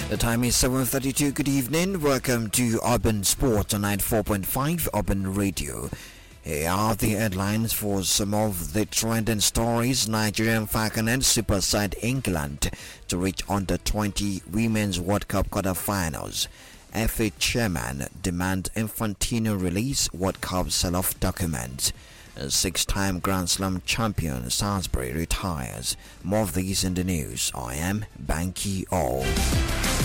The time is 7:32. Good evening. Welcome to Urban Sports on 94.5 Urban Radio. Here are the headlines for some of the trending stories. Nigerian Falcon and Super Side England to reach under 20 Women's World Cup quarterfinals. FA chairman demand Infantino release World Cup sell-off documents. A six-time Grand Slam champion Salisbury retires. More of these in the news. I am Banky O.